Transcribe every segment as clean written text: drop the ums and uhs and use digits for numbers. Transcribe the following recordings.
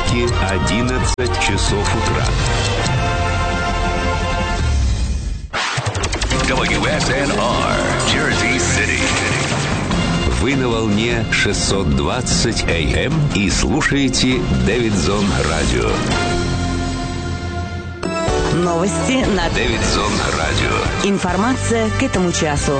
Нью-Йорке 11 часов утра. WSNR, Jersey City. Вы на волне 620 AM и слушаете Дэвидсон Радио. Новости на Дэвидсон Радио. Информация к этому часу.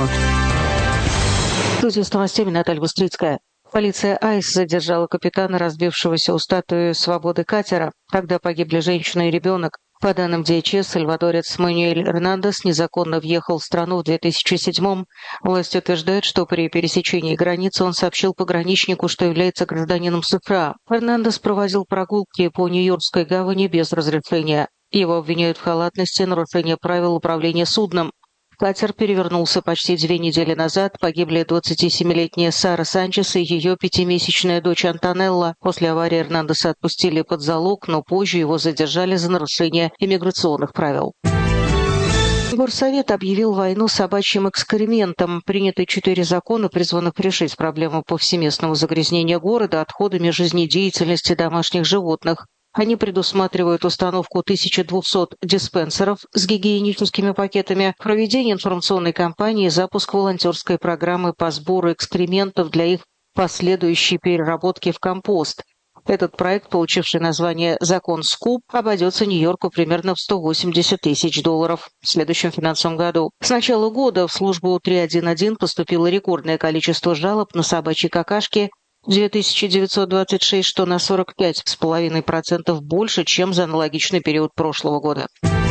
В студии с новостями Наталья Быстрицкая. Полиция АИС задержала капитана, разбившегося у статуи Свободы катера. Тогда погибли женщина и ребенок. По данным ДＨС, сальвадорец Мануэль Эрнандес незаконно въехал в страну в 2007-м. Власти утверждают, что при пересечении границы он сообщил пограничнику, что является гражданином США. Эрнандес проводил прогулки по Нью-Йоркской гавани без разрешения. Его обвиняют в халатности, нарушении правил управления судном. Катер перевернулся почти 2 недели назад. Погибли 27-летняя Сара Санчес и ее 5-месячная дочь Антонелла. После аварии Эрнандеса отпустили под залог, но позже его задержали за нарушение иммиграционных правил. Горсовет объявил войну собачьим экскрементом. Приняты 4 закона, призванных решить проблему повсеместного загрязнения города отходами жизнедеятельности домашних животных. Они предусматривают установку 1200 диспенсеров с гигиеническими пакетами, проведение информационной кампании и запуск волонтерской программы по сбору экскрементов для их последующей переработки в компост. Этот проект, получивший название «Закон Скуп», обойдется Нью-Йорку примерно в $180 тысяч в следующем финансовом году. С начала года в службу 311 поступило рекордное количество жалоб на собачьи какашки – 2926, что на 45,5% больше, чем за аналогичный период прошлого года.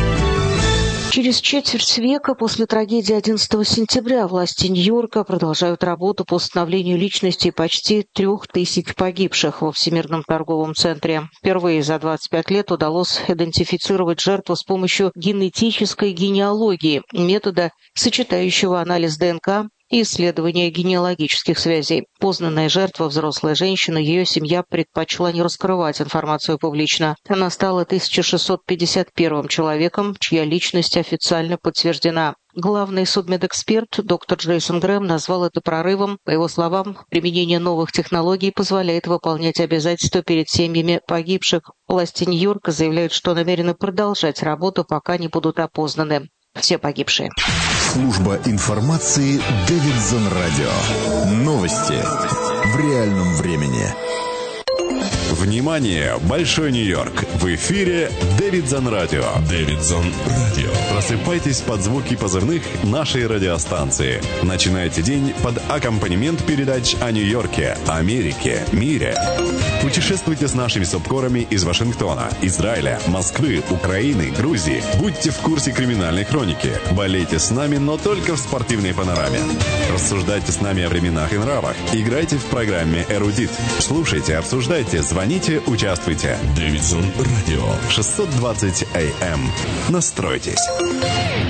Через четверть века после трагедии 11 сентября власти Нью-Йорка продолжают работу по установлению личности почти 3000 погибших во Всемирном торговом центре. Впервые за 25 лет удалось идентифицировать жертву с помощью генетической генеалогии, метода, сочетающего анализ ДНК и исследования генеалогических связей. Познанная жертва, взрослая женщина, ее семья предпочла не раскрывать информацию публично. Она стала 1651-м человеком, чья личность официально подтверждена. Главный судмедэксперт доктор Джейсон Грэм назвал это прорывом. По его словам, применение новых технологий позволяет выполнять обязательства перед семьями погибших. Власти Нью-Йорка заявляют, что намерены продолжать работу, пока не будут опознаны все погибшие. Служба информации Дэвидсон Радио. Новости в реальном времени. Внимание! Большой Нью-Йорк! В эфире Дэвидсон Радио. Дэвидсон Радио. Просыпайтесь под звуки позывных нашей радиостанции. Начинайте день под аккомпанемент передач о Нью-Йорке, Америке, мире. Путешествуйте с нашими субкорами из Вашингтона, Израиля, Москвы, Украины, Грузии. Будьте в курсе криминальной хроники. Болейте с нами, но только в спортивной панораме. Рассуждайте с нами о временах и нравах. Играйте в программе «Эрудит». Слушайте, обсуждайте, звоните, участвуйте. Дэвидсон Радио. 620 AM. Настройтесь.